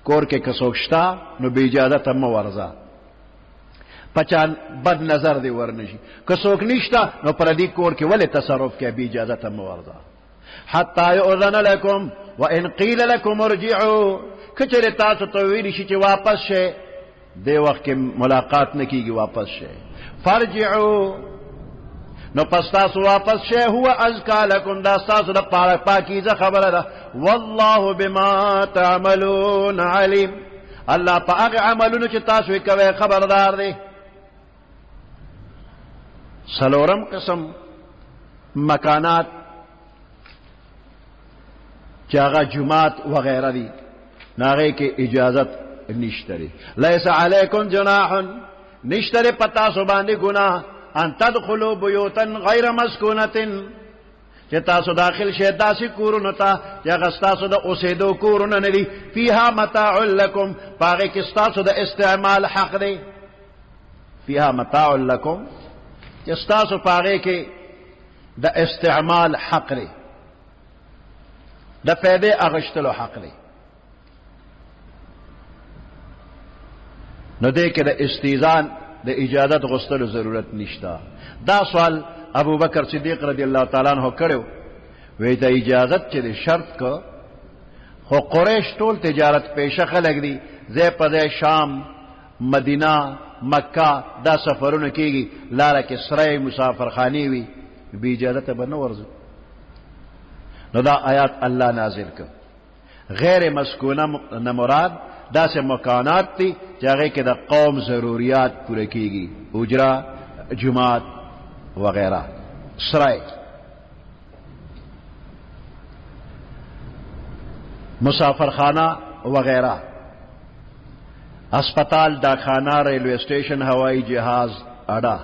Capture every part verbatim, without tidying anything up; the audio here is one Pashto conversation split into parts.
کور کې کسوکشتا نو بی اجازت هم ورزا پچان بد نظر دی ورنشي کسوک نشتا نو پردی کور کې ولې تصرف کې بی اجازت هم ورزا حتی یؤذن لکم وان قیل لکم ارجعوا کچره تاسو ته ویل شي چې واپس شئ دی وخت کې ملاقات نکیږي واپس شئ فرجعوا نو پس تاسو واپس شئ هو ازکا لکم دا تاسو د پاره پاکیزه خبره ده والله بما تعملون علیم الله په هغه عملونو چې تاسو یې کوئ خبردار دی سلورم قسم مکانات چې هغه جماعت وغیرہ دي ناغه کې اجازت نشتري لیس علیکم جناح نشتري پتا سو باندې گناہ ان تدخلوا بیوتا غیر مسکونۃ چې تاسو داخل شئ داسې کورونو ته چې هغه ستاسو د اوسېدو کورونه نه دي فیها متاع لکم پاغه کې ستاسو د استعمال حق دی فیها متاع لکم چې ستاسو پاغه کې د استعمال حق دی د فائدې اغشتلو حق دی نو دې کې د استئذان د اجازت غوښتلو ضرورت نشته دا سوال ابو بکر صدیق رضی اللہ تعالی عنہ کړو وی ته اجازت چې د شرط کو خو قریش ټول تجارت پیشه خلک دي زه په شام مدینه مکه دا سفرونه کیږي لاره کې سره مسافرخانی وي به اجازت به نه ورځي نو دا آیات الله نازل کړ غیر مسکونه نه مراد دا سه مکانات دي چې هغه کې د قوم ضرورت پوره کیږي اجرا جماعت وغیرہ سرائے مسافر خانہ وغیرہ اسپتال ڈاکخانہ ریلوے اسٹیشن ہوائی جہاز اڈا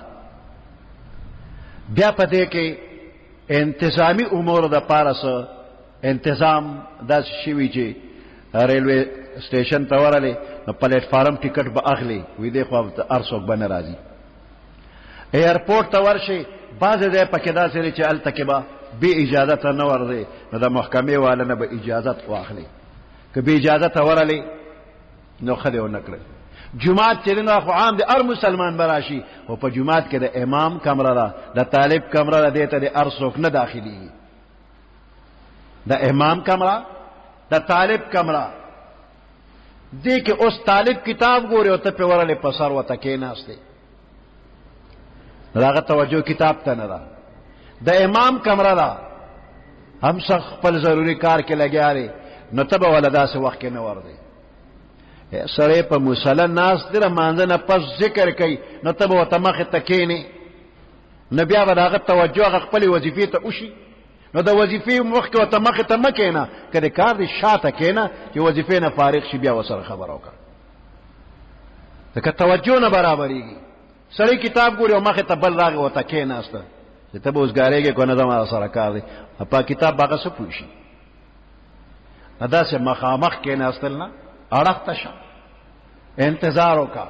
بیا پتے کے انتظامی امور دا پارس انتظام دا شوی چی ریلوے اسٹیشن تورلے پلیٹ فارم ٹکٹ با اخلی وی دیکھو ارسوک بن رازی ایرپورٹ ته ورشي بعضې دی پکې داسې دی چې هلته کې به بې اجازته نه ورځې نو د محکمې والا نه به اجازت واخلي که بې اجازته ورلې نو ښه دی ونه کړل جماعت چې دی نو خو عام دی هر مسلمان به راشي خو په جماعت کې د امام کمره ده د طالب کمره ده دې ته د هر څوک نه داخلېږي د امام کمره د طالب کمره دې کې اوس طالب کتاب ګوري او ته پې ورلې په سر ورته کېناستې راغه توجه کتاب ته نه ده د امام کمره ده هم څه خپل ضروري کار کې لګیا دی نو ته به ولا داسې وخت کې نه ورځې سړی په مصله ناست دی لمانځه نه پس ذکر کوي نو ته به ورته مخې ته کښېنې نو بیا به د هغه توجه هغه خپلې وظیفې ته وشي نو د وظیفې مخکې ورته مخې ته مه کښېنه که د کار د شاته کښېنه چې وظیفې نه فارغ شي بیا ورسره خبره وکړه ځکه توجه نه برابرېږي سړی کتاب ګوري او مخې ته بل راغی ورته کښېناسته چې ته به اوس ګارېږې که نه زما سره کار دی په کتاب به هغه څه پوه شي نو داسې مخامخ کښېناستل نه اړخ ته شه انتظار وکړه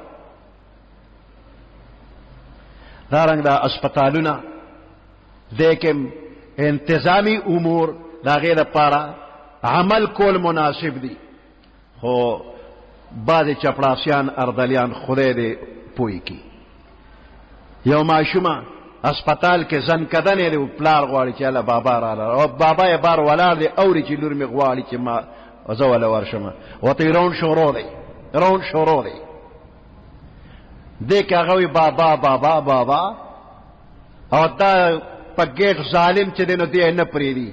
دارنګ دا اسپتالونه دې کې انتظامی امور د هغې دپاره عمل کول مناسب دي خو بعضې چپړاسیان اردلیان خدای دې پوی کی یو ماشومه اسپتال کې زن کدنې دی پلار غواړي چې الله بابا راله او بابا یې بار ولاړ دی اوري چې لور مې غواړي چې ما زه وله ورشم ورته یې روڼ شروع دی روڼ شروع دی دې کې هغه وایي بابا بابا بابا او دا په ګیټ ظالم چې دی نو دی نه پرېږدي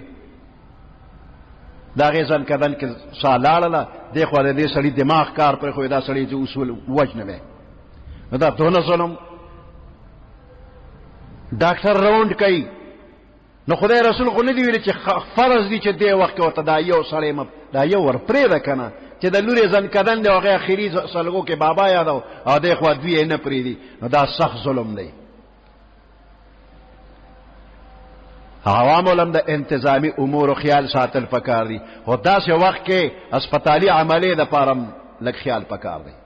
د هغې زن کدن کې سا لاړله دې خوا د دې سړي دماغ کار پرېښود دا سړی چې اصول وجنه دی نو دا دونه ظلم ډاکټر راوند کوي نو خدای رسول خو نه دی ویلي چې فرض دي چې دې وخت کې ورته دا یو سړی م دا یو ور پرېږده که نه چې د لورې زن کدن دی هغې اخري سلګو کې بابا یادو او دې خوا دوی یې نه پرېږدي نو دا سخت ظلم دی عوامو لم د انتظامی امور خیال ساتل پکار دی خو داسې وخت کې اسپتالي عملې دپاره هم لږ خیال پکار دی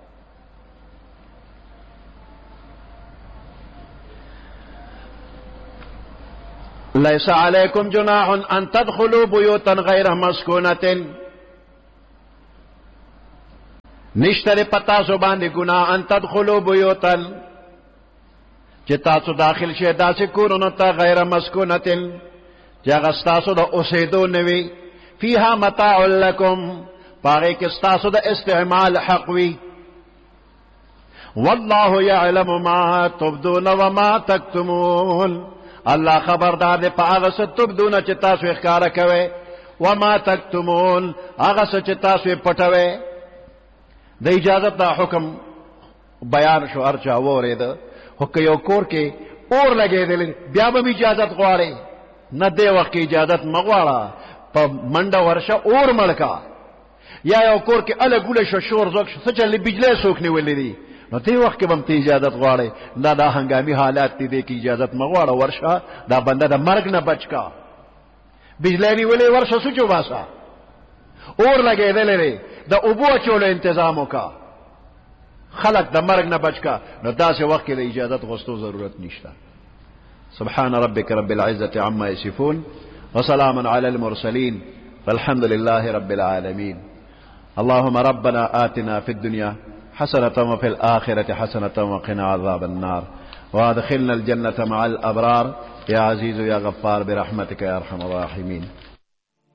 لیس علیکم جناح ان تدخلوا بیوتا غیر مسکونة نشتر پتا سو باندې گناہ ان تدخلوا بیوتن چې تاسو داخل شئ داسې کورونو ته غیر مسکونتن چې هغه ستاسو د اوسېدو نه وي فیها متاع لکم پاغې کې ستاسو د استعمال حق وي والله یعلم ما تبدون وما تکتمون الله خبردار دی په هغه څه تبدون چې تاسو یې ښکاره کوئ وما تکتمون هغه څه چې تاسو یې پټوئ. د اجازت دا حکم بیان شو هر چا واورېده خو که یو کور کې اور لګېدلی بیا به م اجازت غواړې نه دې وخت کې اجازت مه غواړه په منډه ورشه اور مړ کا یا یو کور کې اله ګوله شو شور زوک شو څه چلې بجلی څوک نیولې دي نو دې وخت کې به م ته اجازت غواړې دا دا هنګامي حالات دي دې کې اجازت مه غواړه ورشه دا بنده د مرګ نه بچ کا بجلی نیولې ورشه سوچ وباسه اور لګېدلی دی د اوبو اچولو انتظام وکړه خلق د مرګ نه بچ کا نو داسې وخت کې د اجازت غوښتو ضرورت نشته. سبحان ربك رب العزة عما يصفون وسلام على المرسلين والحمد لله رب العالمين. اللهم ربنا آتنا في الدنيا حسنة وفي الآخرة حسنة وقنا عذاب النار وادخلنا الجنة مع الأبرار يا عزيز يا غفار برحمتك يا أرحم الراحمين.